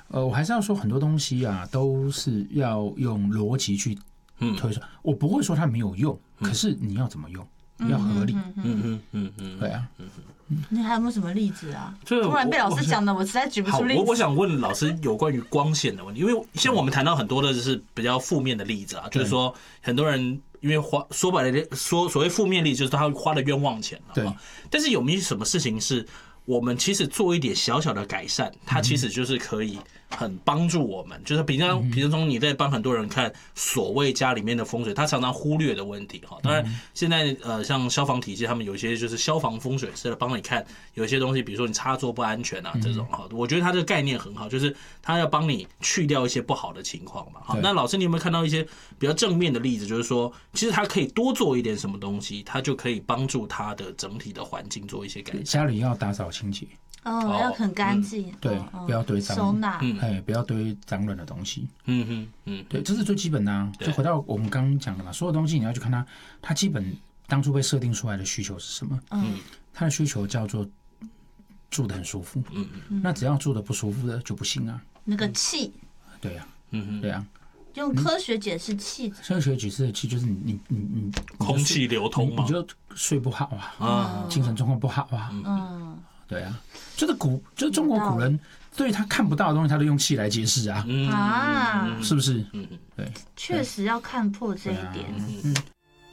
我还是要说很多东西啊，都是要用逻辑去推算。我不会说它没有用，可是你要怎么用，要合理。对啊。 你还有没有什么例子啊？ 突然被老师讲的，我实在举不出例子。 我想问老师有关于光线的问题，因为像我们谈到很多的就是比较负面的例子啊，就是说很多人因为说白了所谓负面例子就是他花了冤枉钱了。 对。 但是有没有什么事情是我们其实做一点小小的改善，它其实就是可以很帮助我们，就是比如说你在帮很多人看所谓家里面的风水，他常常忽略的问题哈。当然现在像消防体系，他们有一些就是消防风水师来帮你看，有一些东西，比如说你插座不安全啊这种哈，我觉得他这个概念很好，就是他要帮你去掉一些不好的情况嘛。好，那老师你有没有看到一些比较正面的例子，就是说其实他可以多做一点什么东西，他就可以帮助他的整体的环境做一些改善。 家里要打扫清洁。 要很干净， 对，不要堆脏， 收纳， 不要堆脏乱的东西，对，这是最基本的啊。就回到我们刚刚讲的嘛，所有东西你要去看它基本当初被设定出来的需求是什么？它的需求叫做住得很舒服，那只要住得不舒服的就不行啊。 那个气， 对呀，对呀。 用科学解释气， 科学解释的气就是你空气流通嘛， 你就睡不好啊，精神状况不好啊，对啊，就是中国古人对他看不到的东西，他都用气来解释啊，是不是？对， 确实要看破这一点。